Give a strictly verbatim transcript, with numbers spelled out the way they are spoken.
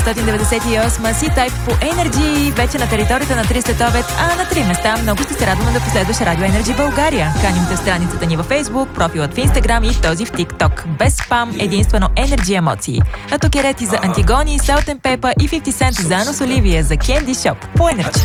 деветстотин деветдесет и осем C-Type по Energy, вече на територията на три следобед, а на три места. Много ще се радваме да последваш Радио Energy България. Каним те в страницата ни във Facebook, профилът в Instagram и този в TikTok. Без спам, единствено Energy емоции. А тук е рети за Антигони, Salt and Pepper и петдесет Cent заедно с Оливия за Candy Shop по Energy.